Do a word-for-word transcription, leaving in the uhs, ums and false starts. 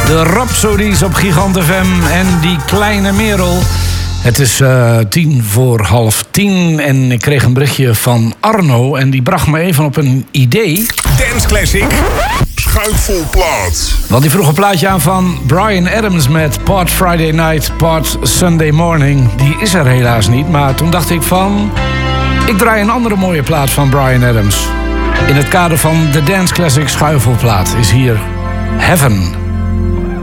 De Rhapsodies op Gigant F M en die kleine Merel. Het is uh, tien voor half tien en ik kreeg een berichtje van Arno en die bracht me even op een idee. Dance Classic, schuifvol plaat. Want die vroeg een plaatje aan van Bryan Adams met Part Friday Night, Part Sunday Morning. Die is er helaas niet, maar toen dacht ik van... ik draai een andere mooie plaat van Bryan Adams. In het kader van de Dance Classic schuifelplaat is hier Heaven.